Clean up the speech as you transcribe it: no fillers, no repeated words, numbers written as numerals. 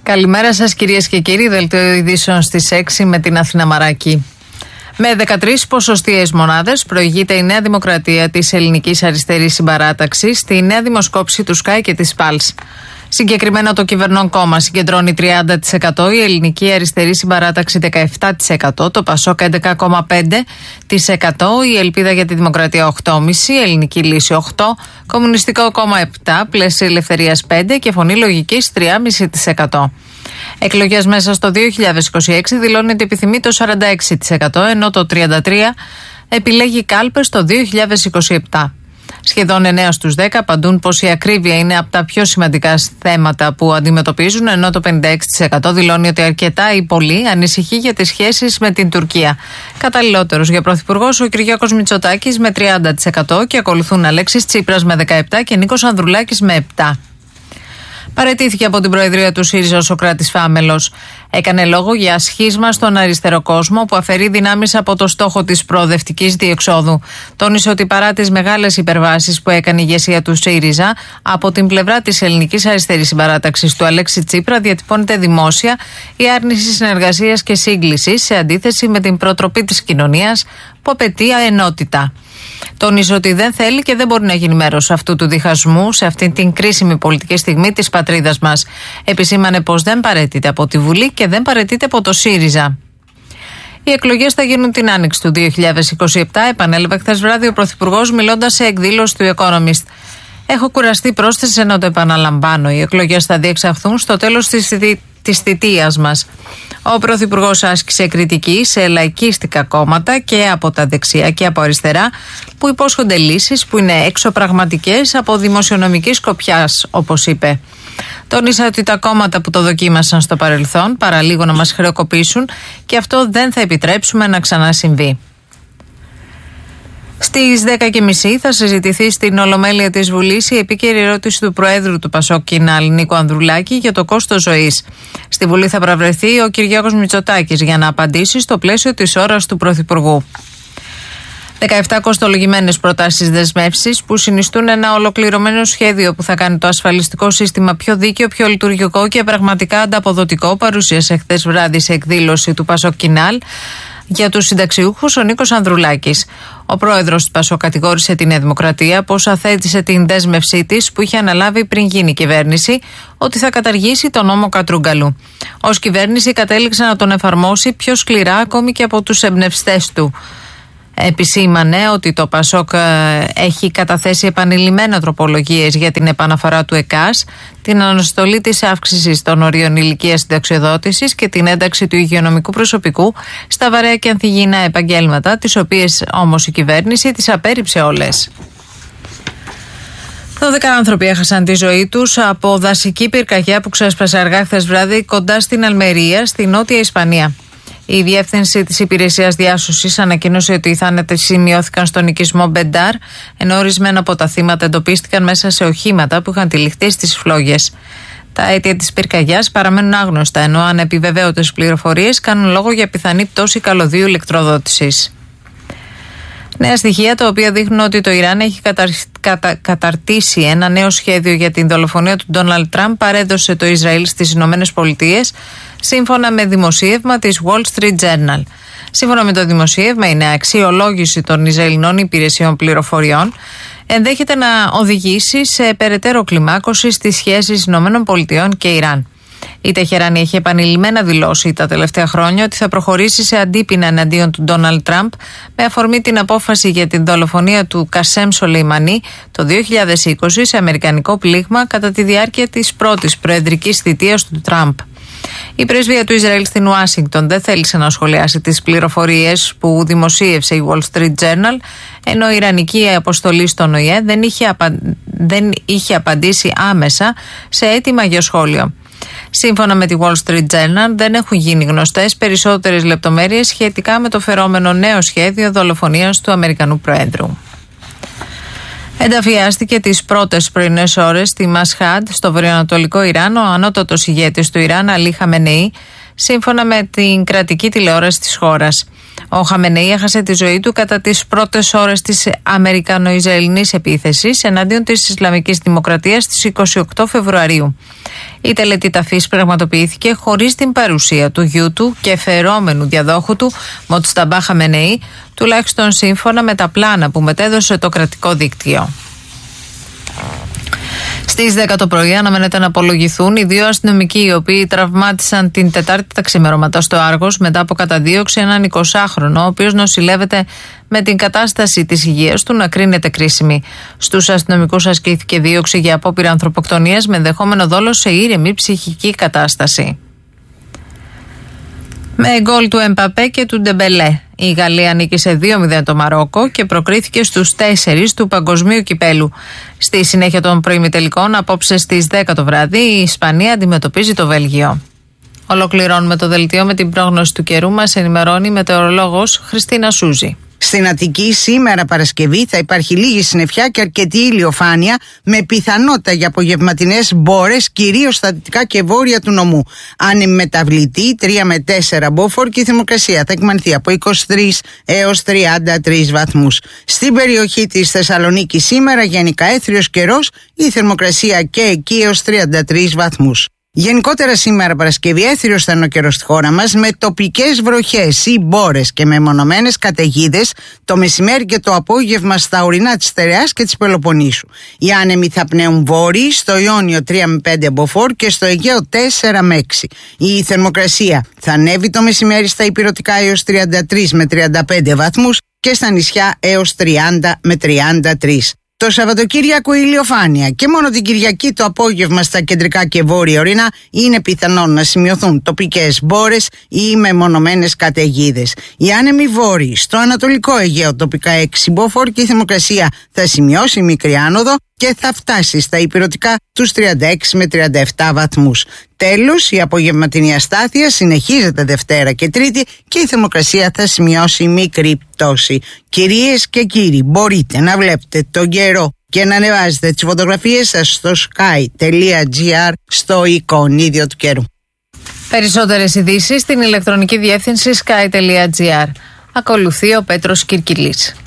Καλημέρα σας κυρίες και κύριοι, δελτίο ειδήσεων στις 6 με την Αθήνα Μαράκη. Με 13 ποσοστιαίες μονάδες προηγείται η Νέα Δημοκρατία της Ελληνικής Αριστερής Συμπαράταξης στη νέα δημοσκόπηση του Sky και της Pulse. Συγκεκριμένα το κυβερνών κόμμα συγκεντρώνει 30%, η Ελληνική Αριστερή Συμπαράταξη 17%, το Πασόκ 11,5%, η Ελπίδα για τη Δημοκρατία 8,5%, η Ελληνική Λύση 8%, Κομμουνιστικό Κόμμα 7%, Πλαίσια Ελευθερίας 5% και Φωνή Λογικής 3,5%. Εκλογές μέσα στο 2026 δηλώνει ότι επιθυμεί το 46%, ενώ το 33% επιλέγει κάλπες το 2027. Σχεδόν 9 στους 10 απαντούν πως η ακρίβεια είναι από τα πιο σημαντικά θέματα που αντιμετωπίζουν, ενώ το 56% δηλώνει ότι αρκετά ή πολύ ανησυχεί για τις σχέσεις με την Τουρκία. Καταλληλότερος για πρωθυπουργός ο Κυριάκος Μητσοτάκης με 30% και ακολουθούν Αλέξης Τσίπρας με 17% και Νίκος Ανδρουλάκης με 7%. Παραιτήθηκε από την Προεδρία του ΣΥΡΙΖΑ ο Σωκράτης Φάμελος. Έκανε λόγο για σχίσμα στον αριστερό κόσμο που αφαιρεί δυνάμεις από το στόχο της προοδευτικής διεξόδου. Τόνισε ότι παρά τις μεγάλες υπερβάσεις που έκανε η ηγεσία του ΣΥΡΙΖΑ, από την πλευρά της Ελληνικής Αριστερής Συμπαράταξης του Αλέξη Τσίπρα διατυπώνεται δημόσια η άρνηση συνεργασίας και σύγκλησης σε αντίθεση με την προτροπή της κοινωνίας που απαιτεί ενότητα. Τόνιζε ότι δεν θέλει και δεν μπορεί να γίνει μέρος αυτού του διχασμού σε αυτή την κρίσιμη πολιτική στιγμή της πατρίδας μας. Επισήμανε πως δεν παραιτείται από τη Βουλή και δεν παραιτείται από το ΣΥΡΙΖΑ. Οι εκλογές θα γίνουν την άνοιξη του 2027, επανέλαβε χθες βράδυ ο Πρωθυπουργός μιλώντας σε εκδήλωση του Economist. Έχω κουραστεί, πρόσθεσε, να το επαναλαμβάνω. Οι εκλογές θα διεξαχθούν στο τέλος της θητείας μας. Ο Πρωθυπουργός άσκησε κριτική σε λαϊκίστικα κόμματα και από τα δεξιά και από αριστερά που υπόσχονται λύσεις που είναι εξωπραγματικές από δημοσιονομική σκοπιάς, όπως είπε. Τόνισε ότι τα κόμματα που το δοκίμασαν στο παρελθόν παραλίγο να μας χρεοκοπήσουν και αυτό δεν θα επιτρέψουμε να ξανασυμβεί. Στις 10.30 θα συζητηθεί στην Ολομέλεια της Βουλής η επίκαιρη ερώτηση του Προέδρου του Πασόκ Κινάλ, Νίκο Ανδρουλάκη, για το κόστος ζωής. Στη Βουλή θα παραβρεθεί ο Κυριάκος Μητσοτάκης για να απαντήσει στο πλαίσιο της ώρας του Πρωθυπουργού. 17 κοστολογημένες προτάσεις δεσμεύσεις που συνιστούν ένα ολοκληρωμένο σχέδιο που θα κάνει το ασφαλιστικό σύστημα πιο δίκαιο, πιο λειτουργικό και πραγματικά ανταποδοτικό, παρουσίασε χθες βράδυ σε εκδήλωση του Πασόκ Κινάλ για τους συνταξιούχους ο Νίκος Ανδρουλάκης. Ο πρόεδρος του Πασόκ κατηγόρησε την Νέα Δημοκρατία πως αθέτησε την δέσμευσή της που είχε αναλάβει πριν γίνει κυβέρνηση ότι θα καταργήσει τον νόμο Κατρούγκαλου. Ως κυβέρνηση κατέληξε να τον εφαρμόσει πιο σκληρά ακόμη και από τους εμπνευστές του. Επισήμανε ότι το Πασόκ έχει καταθέσει επανειλημμένα τροπολογίες για την επαναφορά του ΕΚΑΣ, την αναστολή της αύξησης των ορίων ηλικίας συνταξιοδότησης και την ένταξη του υγειονομικού προσωπικού στα βαρέα και ανθυγιεινά επαγγέλματα, τις οποίες όμως η κυβέρνηση τις απέρριψε όλες. 12 άνθρωποι έχασαν τη ζωή τους από δασική πυρκαγιά που ξέσπασε αργά χθες βράδυ κοντά στην Αλμερία, στη Νότια Ισπανία. Η διεύθυνση της Υπηρεσίας Διάσωσης ανακοίνωσε ότι οι θάνατοι σημειώθηκαν στον οικισμό Μπεντάρ, ενώ ορισμένα από τα θύματα εντοπίστηκαν μέσα σε οχήματα που είχαν τυλιχτεί στις φλόγες. Τα αίτια της πυρκαγιάς παραμένουν άγνωστα, ενώ ανεπιβεβαίωτες πληροφορίες κάνουν λόγο για πιθανή πτώση καλωδίου ηλεκτροδότησης. Νέα στοιχεία τα οποία δείχνουν ότι το Ιράν έχει καταρτήσει ένα νέο σχέδιο για την δολοφονία του Ντόναλντ Τραμπ παρέδωσε το Ισραήλ στις Ηνωμένες Πολιτείες, σύμφωνα με δημοσίευμα της Wall Street Journal. Σύμφωνα με το δημοσίευμα, η νέα αξιολόγηση των Ισραηλινών υπηρεσιών πληροφοριών ενδέχεται να οδηγήσει σε περαιτέρω κλιμάκωση στις σχέσεις Ηνωμένων Πολιτειών και Ιράν. Η Τεχεράνη έχει επανειλημμένα δηλώσει τα τελευταία χρόνια ότι θα προχωρήσει σε αντίπεινα εναντίον του Ντόναλντ Τραμπ με αφορμή την απόφαση για την δολοφονία του Κασέμ Σολεϊμανί το 2020 σε αμερικανικό πλήγμα κατά τη διάρκεια της πρώτης προεδρικής θητείας του Τραμπ. Η πρεσβεία του Ισραήλ στην Ουάσιγκτον δεν θέλησε να σχολιάσει τις πληροφορίες που δημοσίευσε η Wall Street Journal, ενώ η Ιρανική αποστολή στον ΟΗΕ δεν είχε απαντήσει άμεσα σε αίτημα για σχόλιο. Σύμφωνα με τη Wall Street Journal, δεν έχουν γίνει γνωστές περισσότερες λεπτομέρειες σχετικά με το φερόμενο νέο σχέδιο δολοφονίας του Αμερικανού Προέδρου. Ενταφιάστηκε τις πρώτες πρωινές ώρες στη Μασχάντ, στο βορειοανατολικό Ιράν, ο ανώτατος ηγέτης του Ιράν, Αλί Χαμενεή, σύμφωνα με την κρατική τηλεόραση της χώρας. Ο Χαμενεή έχασε τη ζωή του κατά τις πρώτες ώρες της Αμερικανο-Ισραηλινής επίθεσης εναντίον της Ισλαμικής Δημοκρατίας στις 28 Φεβρουαρίου. Η τελετή ταφής πραγματοποιήθηκε χωρίς την παρουσία του γιού του και φερόμενου διαδόχου του, Μοτσταμπά Χαμενεή, τουλάχιστον σύμφωνα με τα πλάνα που μετέδωσε το κρατικό δίκτυο. Στις 10 το πρωί αναμένεται να απολογηθούν οι δύο αστυνομικοί οι οποίοι τραυμάτισαν την Τετάρτη τα ξημερώματα στο Άργος μετά από καταδίωξη έναν 20χρονο, ο οποίος νοσηλεύεται με την κατάσταση της υγείας του να κρίνεται κρίσιμη. Στους αστυνομικούς ασκήθηκε δίωξη για απόπειρα ανθρωποκτονίας με ενδεχόμενο δόλο σε ήρεμη ψυχική κατάσταση. Με γκολ του Εμπαπέ και του Ντεμπελέ, η Γαλλία νίκησε 2-0 το Μαρόκο και προκρίθηκε στους 4 του Παγκοσμίου Κυπέλου. Στη συνέχεια των προημιτελικών, απόψε στις 10 το βράδυ, η Ισπανία αντιμετωπίζει το Βέλγιο. Ολοκληρώνουμε το δελτίο με την πρόγνωση του καιρού. Μας ενημερώνει η μετεωρολόγος Χριστίνα Σούζη. Στην Αττική σήμερα Παρασκευή θα υπάρχει λίγη συννεφιά και αρκετή ηλιοφάνεια με πιθανότητα για απογευματινές μπόρες κυρίως στα δυτικά και βόρεια του νομού. Ανεμεταβλητή 3 με 4 μποφόρ και η θερμοκρασία θα εκμανθεί από 23 έως 33 βαθμούς. Στην περιοχή της Θεσσαλονίκης σήμερα γενικά έθριος καιρός, η θερμοκρασία και εκεί έως 33 βαθμούς. Γενικότερα σήμερα Παρασκευή έθριος θα είναι ο καιρός στη χώρα μας με τοπικές βροχές ή μπόρες και με μονομένες καταιγίδες το μεσημέρι και το απόγευμα στα ορεινά της Στερεάς και της Πελοποννήσου. Οι άνεμοι θα πνέουν βόρειοι, στο Ιόνιο 3 με 5 μποφόρ και στο Αιγαίο 4 με 6. Η θερμοκρασία θα ανέβει το μεσημέρι στα ηπειρωτικά έως 33 με 35 βαθμούς και στα νησιά έως 30 με 33. Το Σαββατοκύριακο ηλιοφάνεια και μόνο την Κυριακή το απόγευμα στα κεντρικά και βόρεια ορεινά είναι πιθανόν να σημειωθούν τοπικές μπόρες ή μεμονωμένες καταιγίδες. Οι άνεμοι βόρειοι στο Ανατολικό Αιγαίο τοπικά 6 μποφόρ και η θερμοκρασία θα σημειώσει μικρή άνοδο και θα φτάσει στα ηπειρωτικά τους 36 με 37 βαθμούς. Τέλος, η απογευματινή αστάθεια συνεχίζεται Δευτέρα και Τρίτη και η θερμοκρασία θα σημειώσει μικρή πτώση. Κυρίες και κύριοι, μπορείτε να βλέπετε τον καιρό και να ανεβάζετε τις φωτογραφίες σας στο sky.gr στο εικονίδιο του καιρού. Περισσότερες ειδήσεις στην ηλεκτρονική διεύθυνση sky.gr. Ακολουθεί ο Πέτρος Κυρκυλής.